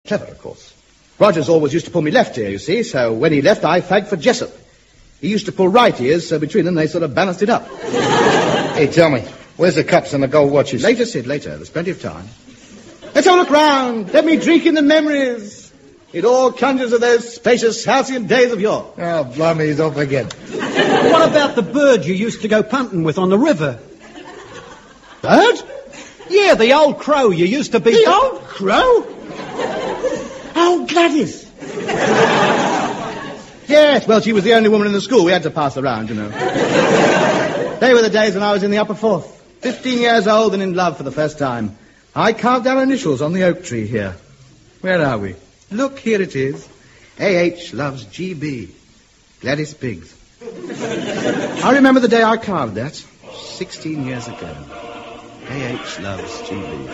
Clever, of course. Rogers always used to pull me left ear, you see, so when he left, I fagged for Jessup. He used to pull right ears, so between them they sort of balanced it up. Hey, tell me, where's the cups and the gold watches? Later, Sid, later. There's plenty of time. Let's all look round. Let me drink in the memories. It all conjures of those spacious, halcyon days of yore. Oh, blimey, he's off again. What about the bird you used to go punting with on the river? Bird? Yeah, the old crow you used to be... The old crow? Oh, Gladys. Yes, well, she was the only woman in the school. We had to pass around, you know. They were the days when I was in the upper fourth. 15 years old and in love for the first time. I carved our initials on the oak tree here. Where are we? Look, here it is. A.H. loves G.B. Gladys Biggs. I remember the day I carved that. 16 years ago. A.H. loves G.B.